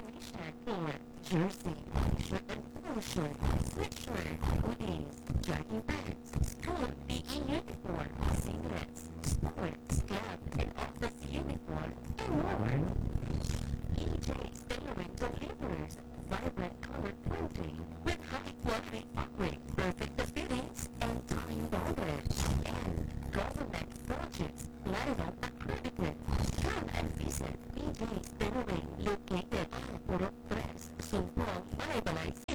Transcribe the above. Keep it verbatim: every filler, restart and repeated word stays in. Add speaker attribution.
Speaker 1: for jersey, t-shirt and polo shirt, sweatshirt, hoodies, jogging pants, school P E uniform, singlets, sports, club, and office uniform, and more. E J's Tailoring delivers vibrant color printing with high-quality fabric, perfect fittings, and time knowledge, and government projects light up accredited. Come and visit E J's Tailoring located at Purok Tres, Sumpong, Malaybalay